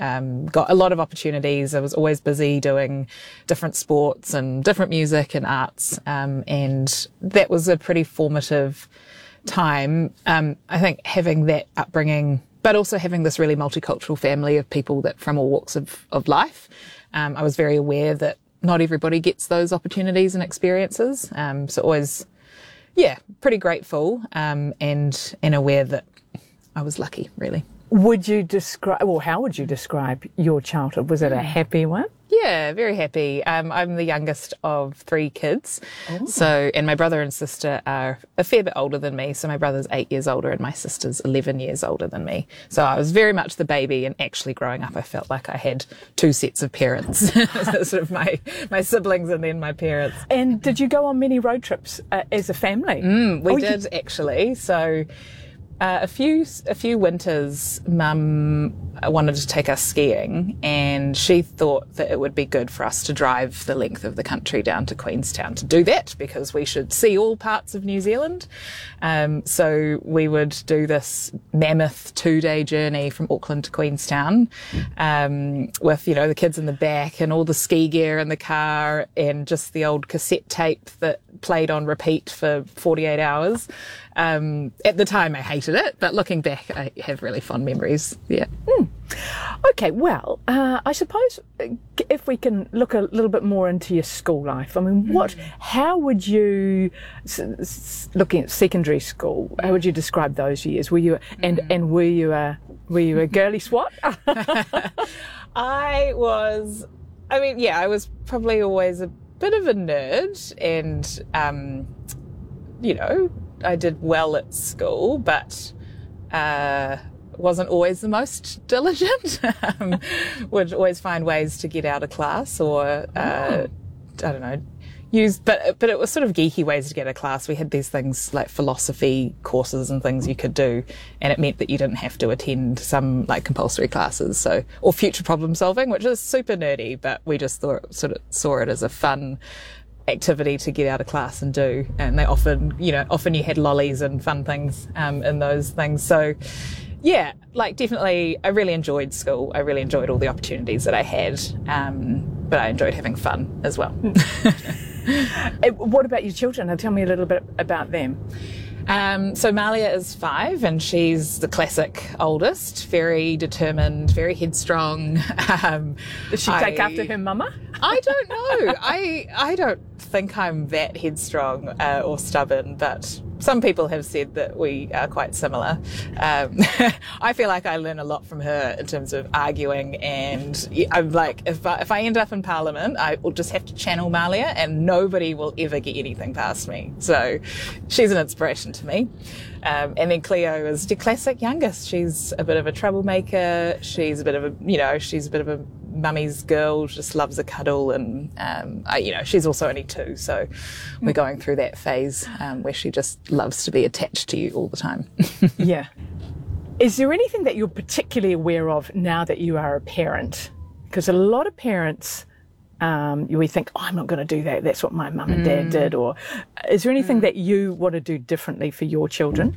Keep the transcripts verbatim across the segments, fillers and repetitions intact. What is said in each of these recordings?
um, got a lot of opportunities. I was always busy doing different sports and different music and arts, um, and that was a pretty formative time. Um, I think having that upbringing, but also having this really multicultural family of people that from all walks of, of life, um, I was very aware that not everybody gets those opportunities and experiences. Um, so always, yeah, pretty grateful, um, and, and aware that I was lucky, really. Would you describe, or how would you describe your childhood? Was it a happy one? Yeah, very happy. Um, I'm the youngest of three kids. Oh. So, and my brother and sister are a fair bit older than me. So my brother's eight years older and my sister's eleven years older than me. So I was very much the baby, and actually growing up, I felt like I had two sets of parents, sort of my, my siblings and then my parents. And did you go on many road trips uh, as a family? Mm, we oh, did you... actually. So Uh, a few a few winters, Mum wanted to take us skiing, and she thought that it would be good for us to drive the length of the country down to Queenstown to do that, because we should see all parts of New Zealand. Um, so we would do this mammoth two-day journey from Auckland to Queenstown, um, with, you know, the kids in the back and all the ski gear in the car and just the old cassette tape that played on repeat for forty-eight hours. Um, at the time I hated it, but looking back I have really fond memories. Yeah. Mm. Okay, well, uh, I suppose if we can look a little bit more into your school life, I mean, what, mm. how would you, s- s- looking at secondary school, how would you describe those years? Were you, and, mm. and were you a, were you a girly swat? I was, I mean, yeah, I was probably always a bit of a nerd, and, um, you know, I did well at school, but uh, wasn't always the most diligent. um, would always find ways to get out of class, or uh, I don't know, use. But but it was sort of geeky ways to get out of class. We had these things like philosophy courses and things you could do, and it meant that you didn't have to attend some like compulsory classes. So or future problem solving, which is super nerdy, but we just thought sort of saw it as a fun activity to get out of class and do, and they often, you know, often you had lollies and fun things um, in those things. So yeah, like definitely I really enjoyed school. I really enjoyed all the opportunities that I had, um, but I enjoyed having fun as well. What about your children? Now tell me a little bit about them. Um, so Malia is five, and she's the classic oldest, very determined, very headstrong. Um, Does she take I, after her mama? I don't know. I I don't think I'm that headstrong uh, or stubborn, but some people have said that we are quite similar. Um, I feel like I learn a lot from her in terms of arguing, and I'm like, if I, if I end up in Parliament, I will just have to channel Malia, and nobody will ever get anything past me. So she's an inspiration to me. Um, and then Cleo is the classic youngest. She's a bit of a troublemaker. She's a bit of a, you know, she's a bit of a mummy's girl, just loves a cuddle, and um, I, you know, she's also only two, so we're going through that phase um, where she just loves to be attached to you all the time. Yeah. Is there anything that you're particularly aware of now that you are a parent? Because a lot of parents, um, we think, oh, I'm not going to do that, that's what my mum and dad mm. did, or is there anything mm. that you want to do differently for your children?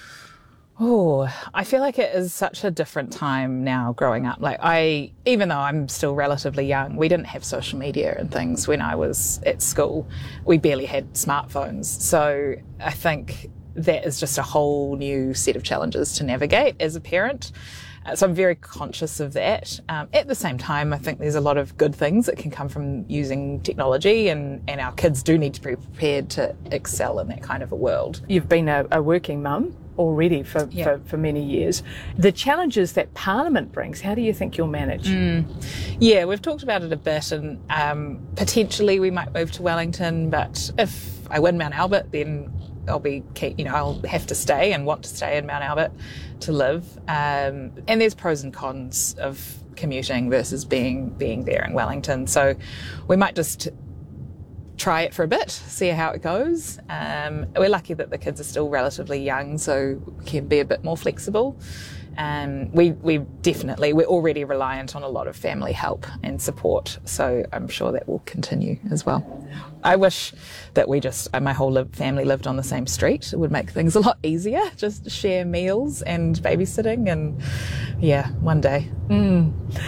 Oh, I feel like it is such a different time now growing up. Like I, even though I'm still relatively young, we didn't have social media and things when I was at school. We barely had smartphones. So I think that is just a whole new set of challenges to navigate as a parent. Uh, so I'm very conscious of that. Um, at the same time, I think there's a lot of good things that can come from using technology, and, and our kids do need to be prepared to excel in that kind of a world. You've been a, a working mum already for, yeah. for, for many years. The challenges that Parliament brings, how do you think you'll manage? Mm. Yeah, we've talked about it a bit, and um, potentially we might move to Wellington, but if I win Mount Albert, then I'll be, you know, I'll have to stay and want to stay in Mount Albert to live. Um, and there's pros and cons of commuting versus being being there in Wellington. So we might just try it for a bit, see how it goes. Um, we're lucky that the kids are still relatively young, so we can be a bit more flexible. Um, we, we definitely, we're already reliant on a lot of family help and support, so I'm sure that will continue as well. I wish that we just, my whole li- family lived on the same street. It would make things a lot easier, just share meals and babysitting, and yeah, one day. Mm.